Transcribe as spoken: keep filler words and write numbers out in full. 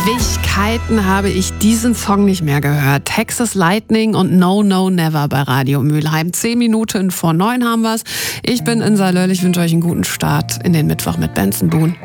Ewigkeiten habe ich diesen Song nicht mehr gehört. Texas Lightning und No No Never bei Radio Mülheim. Zehn Minuten vor neun haben wir's. Ich bin Insa Löll, ich wünsche euch einen guten Start in den Mittwoch mit Benson Boone.